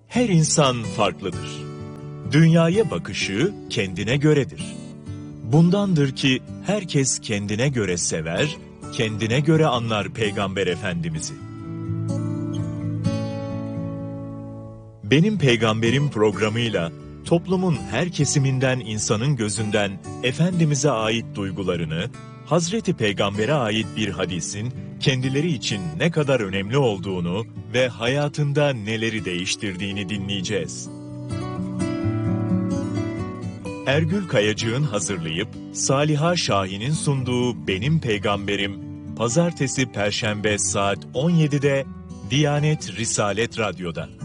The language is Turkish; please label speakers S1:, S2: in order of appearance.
S1: Her insan farklıdır. Dünyaya bakışı kendine göredir. Bundandır ki herkes kendine göre sever, kendine göre anlar Peygamber Efendimiz'i. Benim Peygamberim programıyla toplumun her kesiminden insanın gözünden Efendimiz'e ait duygularını, Hazreti Peygamber'e ait bir hadisin kendileri için ne kadar önemli olduğunu ve hayatında neleri değiştirdiğini dinleyeceğiz. Ergül Kayacık'ın hazırlayıp Saliha Şahin'in sunduğu Benim Peygamberim, Pazartesi, Perşembe saat 17'de Diyanet Risalet Radyo'da.